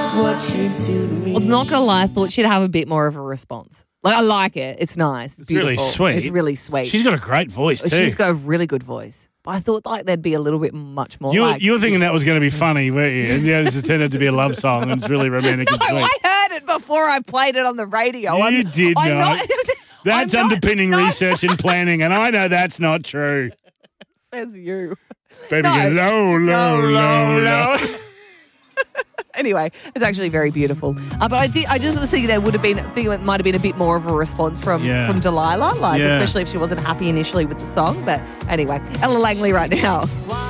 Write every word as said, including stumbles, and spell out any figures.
That's what you do to me. I'm not going to lie, I thought she'd have a bit more of a response. Like, I like it. It's nice. It's, It's beautiful. really sweet. It's really sweet. She's got a great voice too. She's got a really good voice. But I thought like there'd be a little bit much more You were, like... you were thinking that was going to be funny, weren't you? And yeah, it just turned out to be a love song and it's really romantic and No, sweet. I heard it before I played it on the radio. You I'm, did I'm not. That's I'm not- underpinning no. research and planning, and I know that's not true. Says you. Baby, No. go low, low, low, low. Anyway, it's actually very beautiful. Uh, but I did. I just was thinking there would have been, thinking it might have been a bit more of a response from Yeah. from Delilah, like Yeah. especially if she wasn't happy initially with the song. But anyway, Ella Langley right now.